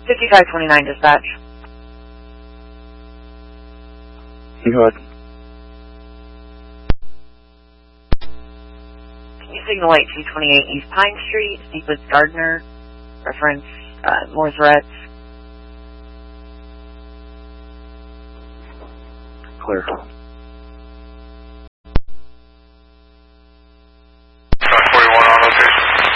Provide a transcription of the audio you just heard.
5529 dispatch. Go ahead. Can you signal 8228 East Pine Street, Steeples Gardner, reference Moore's Reds? Clear.